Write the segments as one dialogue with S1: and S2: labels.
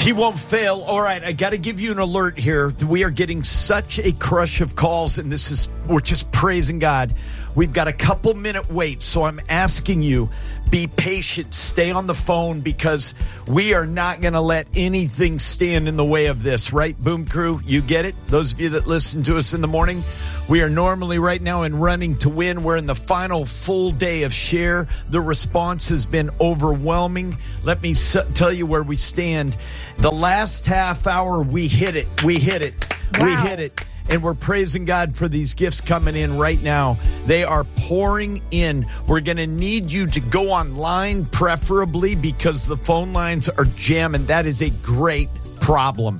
S1: He won't fail. All right, I got to give you an alert here. We are getting such a crush of calls, and we're just praising God. We've got a couple minute wait, so I'm asking you, be patient, stay on the phone, because we are not going to let anything stand in the way of this, right, Boom Crew? You get it? Those of you that listen to us in the morning, we are normally right now in running to win. We're in the final full day of share. The response has been overwhelming. Let me tell you where we stand. The last half hour, we hit it. Wow. We hit it. And we're praising God for these gifts coming in right now. They are pouring in. We're going to need you to go online, preferably, because the phone lines are jamming. That is a great problem.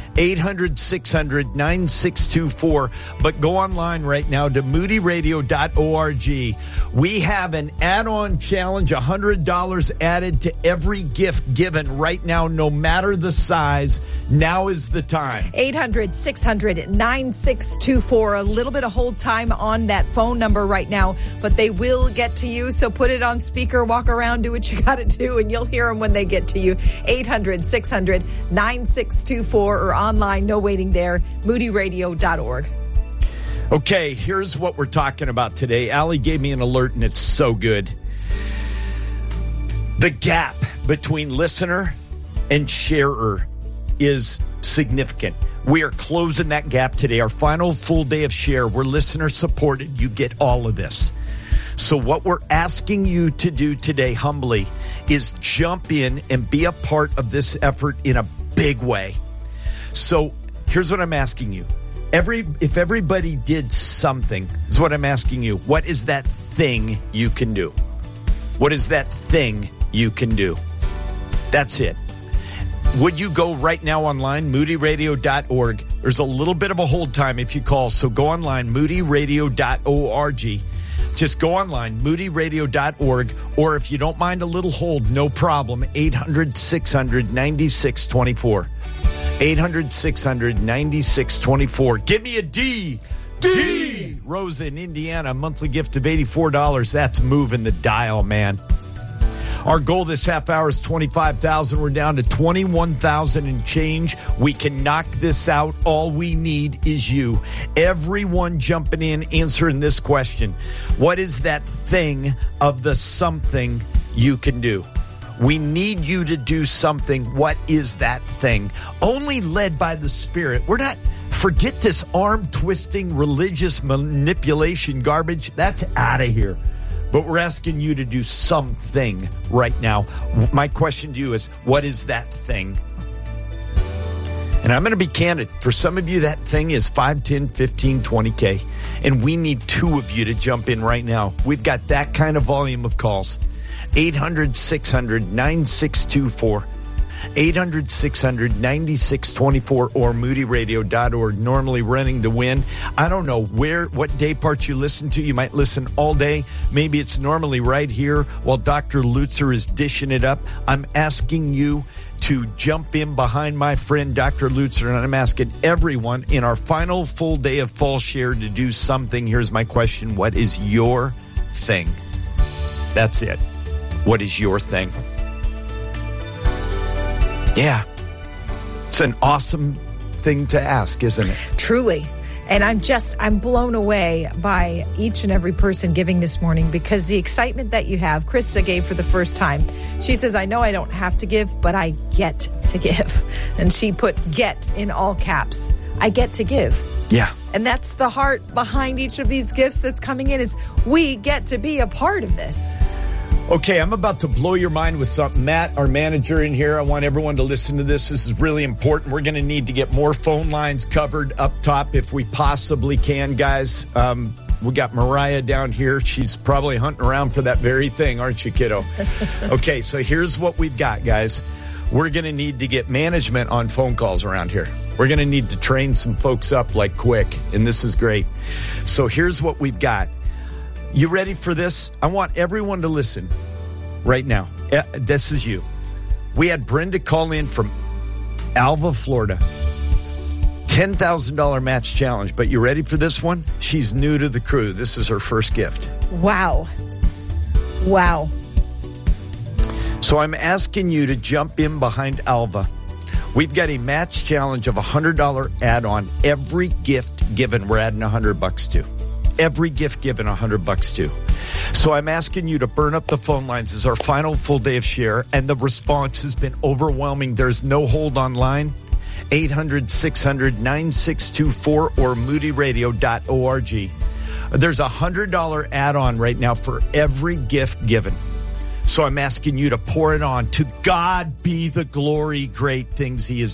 S1: 800-600-9624. But go online right now to moodyradio.org. We have an add-on challenge, $100 added to every gift given right now, no matter the size. Now is the time.
S2: 800-600-9624. A little bit of hold time on that phone number right now, but they will get to you. So put it on speaker, walk around, do what you got to do, and you'll hear them when they get to you. 800-600-9624 or online, no waiting there, moodyradio.org.
S1: Okay, here's what we're talking about today. Allie gave me an alert, and it's so good. The gap between listener and sharer is significant. We are closing that gap today. Our final full day of share. We're listener supported. You get all of this. So what we're asking you to do today, humbly, is jump in and be a part of this effort in a big way. So here's what I'm asking you. If everybody did something, is what I'm asking you. What is that thing you can do? What is that thing you can do? That's it. Would you go right now online, moodyradio.org? There's a little bit of a hold time if you call, so go online, moodyradio.org. Just go online, moodyradio.org, or if you don't mind a little hold, no problem, 800-600-9624. 800-600-9624. Give me a D. D. Rosa in Indiana, monthly gift of $84. That's moving the dial, man. Our goal this half hour is $25,000. We're down to $21,000 and change. We can knock this out. All we need is you. Everyone jumping in, answering this question. What is that thing of the something you can do? We need you to do something. What is that thing? Only led by the Spirit. We're not, forget this arm-twisting religious manipulation garbage. That's out of here. But we're asking you to do something right now. My question to you is, what is that thing? And I'm going to be candid. For some of you, that thing is 5, 10, 15, 20K. And we need two of you to jump in right now. We've got that kind of volume of calls. 800-600-9624. 800-600-9624 or moodyradio.org. Normally running to win. I don't know what day part you listen to. You might listen all day. Maybe it's normally right here while Dr. Lutzer is dishing it up. I'm asking you to jump in behind my friend Dr. Lutzer, and I'm asking everyone in our final full day of fall share to do something. Here's my question. What is your thing? That's it. What is your thing? Yeah. It's an awesome thing to ask, isn't it?
S2: Truly. And I'm blown away by each and every person giving this morning, because the excitement that you have. Krista gave for the first time. She says, I know I don't have to give, but I get to give. And she put get in all caps. I get to give.
S1: Yeah.
S2: And that's the heart behind each of these gifts that's coming in, is we get to be a part of this.
S1: Okay, I'm about to blow your mind with something. Matt, our manager in here, I want everyone to listen to this. This is really important. We're going to need to get more phone lines covered up top if we possibly can, guys. We got Mariah down here. She's probably hunting around for that very thing, aren't you, kiddo? Okay, so here's what we've got, guys. We're going to need to get management on phone calls around here. We're going to need to train some folks up like quick, and this is great. So here's what we've got. You ready for this? I want everyone to listen right now. This is you. We had Brenda call in from Alva, Florida. $10,000 match challenge. But you ready for this one? She's new to the crew. This is her first gift.
S2: Wow. Wow.
S1: So I'm asking you to jump in behind Alva. We've got a match challenge of $100 add-on. Every gift given, we're adding $100 to. Every gift given, $100 to. So I'm asking you to burn up the phone lines. This is our final full day of share, and the response has been overwhelming. There's no hold online. 800-600-9624 or moodyradio.org. There's a $100 add-on right now for every gift given. So I'm asking you to pour it on. To God be the glory, great things he has